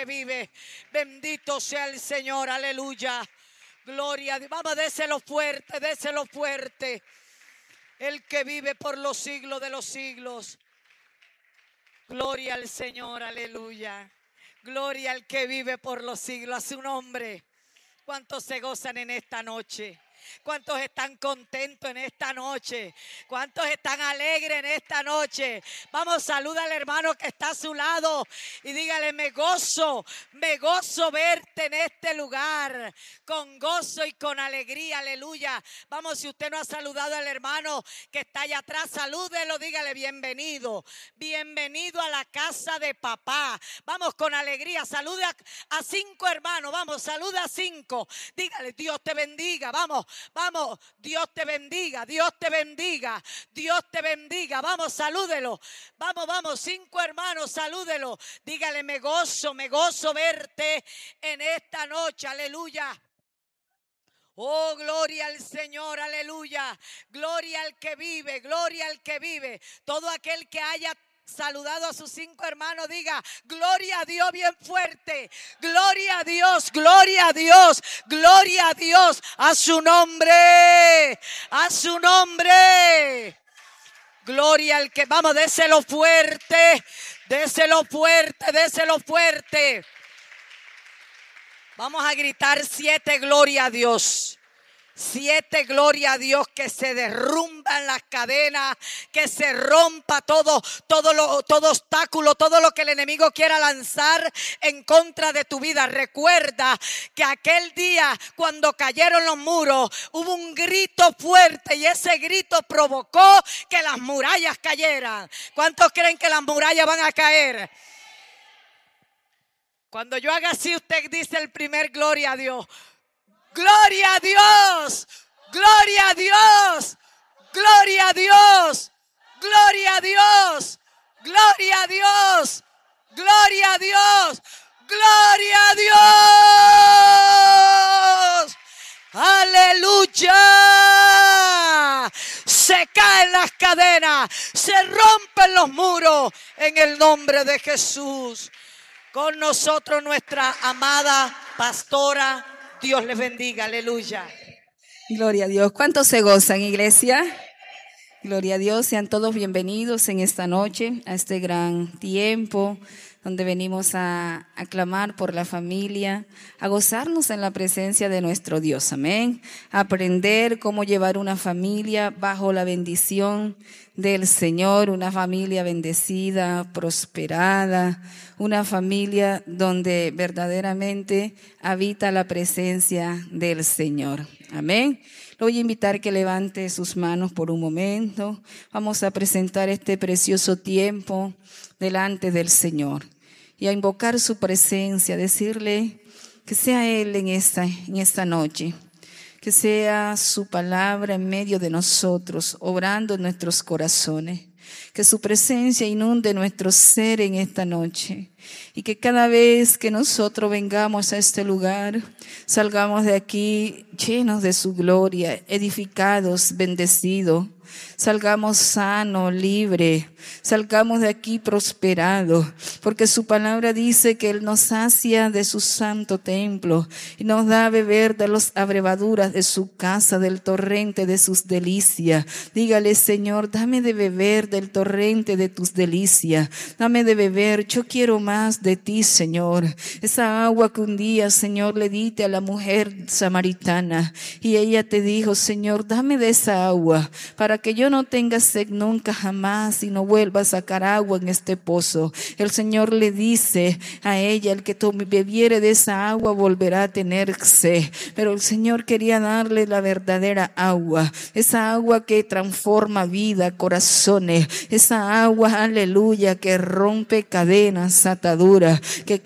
vive. Bendito sea el Señor, aleluya. Gloria a Dios. Vamos, déselo fuerte, déselo fuerte. El que vive por los siglos de los siglos. Gloria al Señor, aleluya. Gloria al que vive por los siglos, a su nombre. ¿Cuántos se gozan en esta noche? ¿Cuántos están contentos en esta noche? ¿Cuántos están alegres en esta noche? Vamos, saluda al hermano que está a su lado y dígale: me gozo verte en este lugar, con gozo y con alegría, aleluya. Vamos, si usted no ha saludado al hermano que está allá atrás, salúdelo, dígale: bienvenido, bienvenido a la casa de papá. Vamos, con alegría, salude a 5 hermanos, vamos, saluda a 5, dígale: Dios te bendiga, vamos. Vamos, Dios te bendiga, Dios te bendiga, Dios te bendiga. Vamos, salúdelo. Vamos, 5 hermanos, salúdelo. Dígale: me gozo verte en esta noche, aleluya. Oh, gloria al Señor, aleluya. Gloria al que vive, gloria al que vive. Todo aquel que haya saludado a sus 5 hermanos, diga: gloria a Dios bien fuerte. Gloria a Dios, gloria a Dios, gloria a Dios. A su nombre, a su nombre. Gloria al que, vamos, déselo fuerte, déselo fuerte, déselo fuerte. Vamos a gritar 7 gloria a Dios. 7 gloria a Dios, que se derrumban las cadenas, que se rompa todo obstáculo, todo lo que el enemigo quiera lanzar en contra de tu vida. Recuerda que aquel día, cuando cayeron los muros, hubo un grito fuerte y ese grito provocó que las murallas cayeran. ¿Cuántos creen que las murallas van a caer? Cuando yo haga así, usted dice el primer gloria a Dios. Gloria a Dios, gloria a Dios, gloria a Dios, gloria a Dios, gloria a Dios, gloria a Dios, gloria a Dios. Aleluya. Se caen las cadenas, se rompen los muros en el nombre de Jesús. Con nosotros nuestra amada pastora. Dios les bendiga, aleluya. Gloria a Dios. ¿Cuántos se gozan, iglesia? Gloria a Dios. Sean todos bienvenidos en esta noche a este gran tiempo donde venimos a clamar por la familia, a gozarnos en la presencia de nuestro Dios. Amén. A aprender cómo llevar una familia bajo la bendición del Señor, una familia bendecida, prosperada, una familia donde verdaderamente habita la presencia del Señor. Amén. Lo voy a invitar que levante sus manos por un momento. Vamos a presentar este precioso tiempo delante del Señor y a invocar su presencia, decirle que sea Él en esta noche. Que sea su palabra en medio de nosotros, obrando en nuestros corazones. Que su presencia inunde nuestro ser en esta noche. Y que cada vez que nosotros vengamos a este lugar, salgamos de aquí llenos de su gloria, edificados, bendecidos. Salgamos sanos, libres, salgamos de aquí prosperados, porque su palabra dice que Él nos sacia de su santo templo y nos da a beber de las abrevaduras de su casa, del torrente de sus delicias. Dígale: Señor, dame de beber del torrente de tus delicias, dame de beber, yo quiero más de ti, Señor. Esa agua que un día, Señor, le diste a la mujer samaritana y ella te dijo: Señor, dame de esa agua para que yo no tenga sed nunca jamás y no vuelva a sacar agua en este pozo. El Señor le dice a ella: el que bebiere de esa agua volverá a tener sed. Pero el Señor quería darle la verdadera agua, esa agua que transforma vida, corazones, esa agua, aleluya, que rompe cadenas, ataduras, que